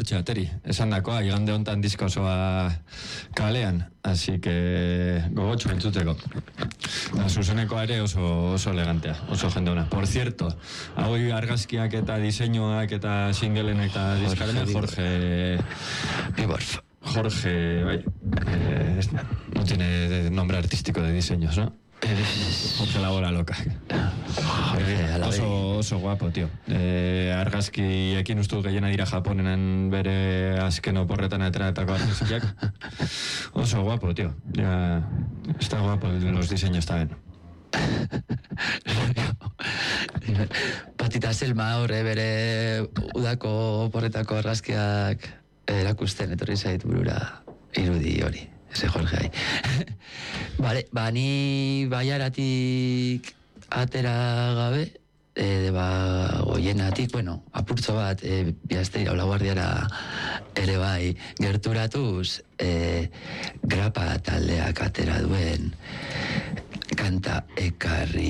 hortxe ateri, esan dakoa, igande hontan disko osoa kalean, así que gogotxo entzuteko. Zuzenekoa ere oso elegantea, oso jende ona. Por cierto, hau argazkiak eta diseinuak eta singleen eta diskarena Jorge Biborf. Jorge, no tiene nombre artístico de diseños, ¿no? Jorge la bola loca. Oso guapo, tío. Argazkiekin ustu gehiena dira Japonenan bere azken oporretan ateratako argazkiak. Oso guapo, tío. Ya, está guapo los diseños también. Patita Selma horre bere udako oporretako argazkiak erakusten etorri zait burura irudi hori. Ese Jorge hai. Vale, ni baiaratik atera gabe, goienatik, apurtzo bat, bihazteira olaguardiara ere bai gerturatuz, grapa taldeak atera duen kanta ekarri